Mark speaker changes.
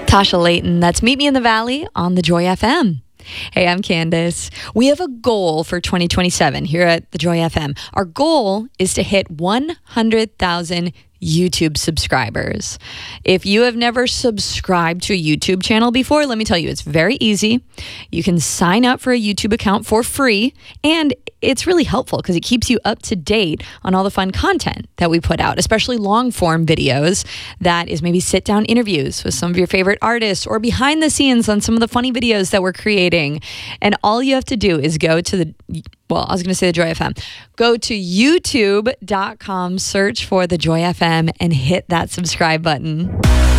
Speaker 1: Tasha Layton. That's Meet Me in the Valley on the Joy FM. Hey, I'm Candace. We have a goal for 2027 here at the Joy FM. Our goal is to hit 100,000 YouTube subscribers. If you have never subscribed to a YouTube channel before, let me tell you, it's very easy. You can sign up for a YouTube account for free, and it's really helpful because it keeps you up to date on all the fun content that we put out, especially long form videos that is maybe sit down interviews with some of your favorite artists or behind the scenes on some of the funny videos that we're creating. And all you have to do is go to the Joy FM. Go to youtube.com, search for the Joy FM, and hit that subscribe button.